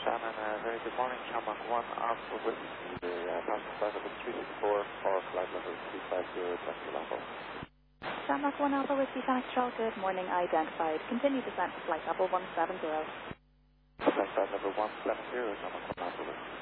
Shannon, very good morning. Shamrock 1 Alpha Whiskey, passenger flight level 364 for flight level 250, Tango Lambo. Shamrock 1 Alpha Whiskey Foxtrot, good morning, identified. Continue descent to flight level 170. Flight level 170, Shamrock 1 Alpha Whiskey.